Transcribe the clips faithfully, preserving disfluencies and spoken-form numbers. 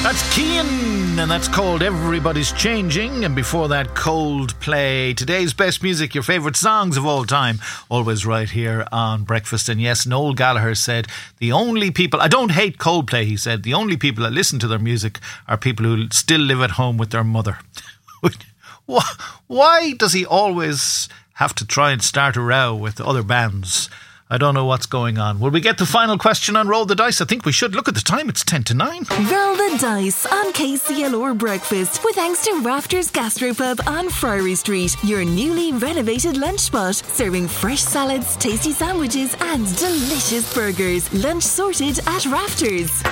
That's Keane, and that's called Everybody's Changing. And before that, Coldplay. Today's best music, your favourite songs of all time, always right here on Breakfast. And yes, Noel Gallagher said, the only people, I don't hate Coldplay, he said, the only people that listen to their music are people who still live at home with their mother. Why does he always have to try and start a row with other bands? I don't know what's going on. Will we get the final question on Roll the Dice? I think we should. Look at the time. It's ten to nine. Roll the Dice on K C L R Breakfast with thanks to Rafters Gastropub on Friary Street, your newly renovated lunch spot, serving fresh salads, tasty sandwiches and delicious burgers. Lunch sorted at Rafters.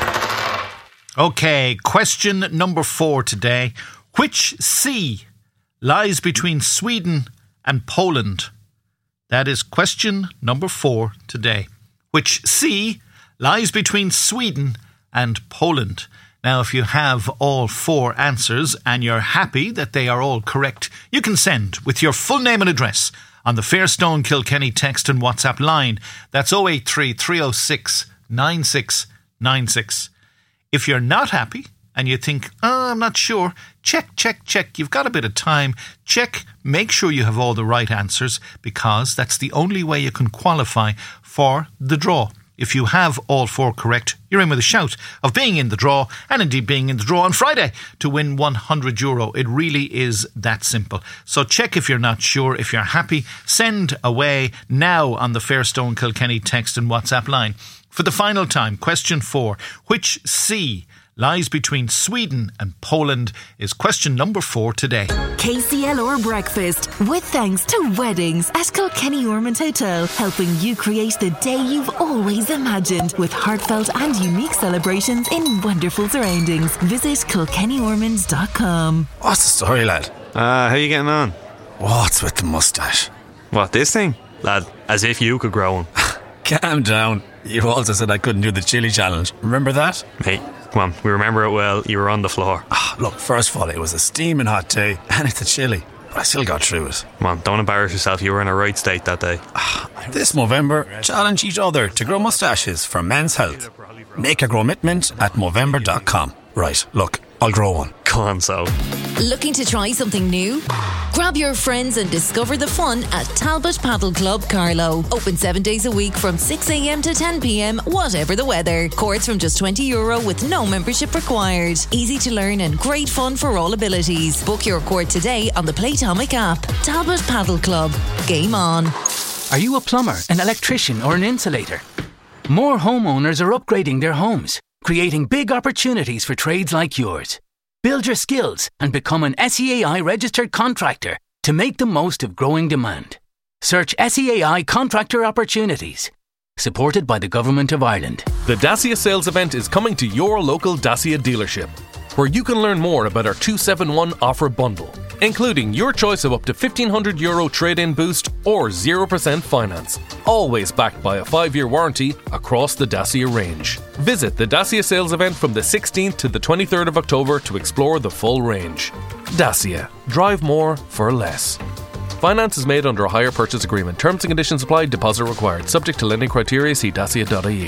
Okay, question number four today. Which sea lies between Sweden and Poland? That is question number four today. Which sea lies between Sweden and Poland? Now, if you have all four answers and you're happy that they are all correct, you can send with your full name and address on the Fairstone Kilkenny text and WhatsApp line. That's oh eight three, three oh six, nine six nine six. If you're not happy and you think, oh, I'm not sure, check, check, check. You've got a bit of time. Check, make sure you have all the right answers, because that's the only way you can qualify for the draw. If you have all four correct, you're in with a shout of being in the draw, and indeed being in the draw on Friday to win one hundred euro. It really is that simple. So check if you're not sure. If you're happy, send away now on the Fairstone Kilkenny text and WhatsApp line. For the final time, question four. Which sea lies between Sweden and Poland is question number four today. K C L R Breakfast with thanks to Weddings at Kilkenny Ormond Hotel, helping you create the day you've always imagined with heartfelt and unique celebrations in wonderful surroundings. Visit kilkenny ormond dot com. What's the story, lad? Uh, how you getting on? What's with the moustache? What, this thing? Lad, as if you could grow one. Calm down. You also said I couldn't do the chili challenge. Remember that? Hey, come on, we remember it well. You were on the floor. Ah, look, first of all, it was a steaming hot day, and it's a chili. But I still got through it. Come on, don't embarrass yourself. You were in a right state that day. Ah, this Movember, challenge each other to grow moustaches for men's health. Make a commitment at movember dot com. Right, look, I'll grow one. Go on, so. Looking to try something new? Grab your friends and discover the fun at Talbot Paddle Club Carlow. Open seven days a week from six a.m. to ten p.m, whatever the weather. Courts from just twenty euro with no membership required. Easy to learn and great fun for all abilities. Book your court today on the Playtomic app. Talbot Paddle Club. Game on. Are you a plumber, an electrician or an insulator? More homeowners are upgrading their homes, creating big opportunities for trades like yours. Build your skills and become an S E A I registered contractor to make the most of growing demand. Search S E A I Contractor Opportunities. Supported by the Government of Ireland. The Dacia sales event is coming to your local Dacia dealership, where you can learn more about our two seven one offer bundle, including your choice of up to fifteen hundred euro trade-in boost or zero percent finance, always backed by a five-year warranty across the Dacia range. Visit the Dacia sales event from the sixteenth to the twenty-third of October to explore the full range. Dacia. Drive more for less. Finance is made under a hire purchase agreement. Terms and conditions apply. Deposit required. Subject to lending criteria. See dacia dot I E.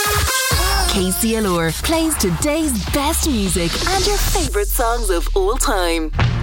K C L R plays today's best music and your favourite songs of all time.